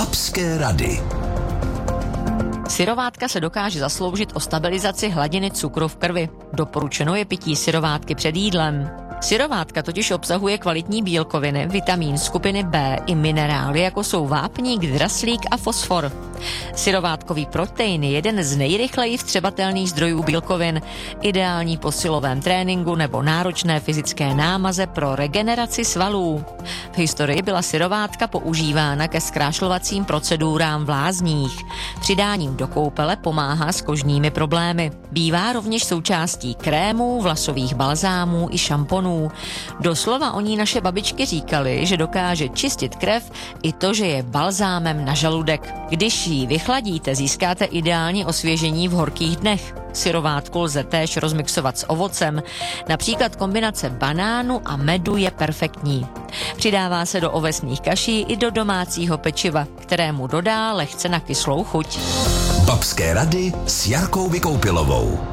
Babské rady. Syrovátka se dokáže zasloužit o stabilizaci hladiny cukru v krvi. Doporučeno je pití syrovátky před jídlem. Syrovátka totiž obsahuje kvalitní bílkoviny, vitamín skupiny B i minerály, jako jsou vápník, draslík a fosfor. Syrovátkový protein je jeden z nejrychleji vstřebatelných zdrojů bílkovin, ideální po silovém tréninku nebo náročné fyzické námaze pro regeneraci svalů. V historii byla syrovátka používána ke zkrášlovacím procedurám v lázních. Přidáním do koupele pomáhá s kožními problémy. Bývá rovněž součástí krémů, vlasových balzámů i šamponů. Doslova o ní naše babičky říkaly, že dokáže čistit krev i to, že je balzámem na žaludek. Když ji vychladíte, získáte ideální osvěžení v horkých dnech. Syrovátku lze též rozmixovat s ovocem. Například kombinace banánu a medu je perfektní. Přidává se do ovesných kaší i do domácího pečiva, kterému dodá lehce nakyslou chuť. Babské rady s Jarkou Vykoupilovou.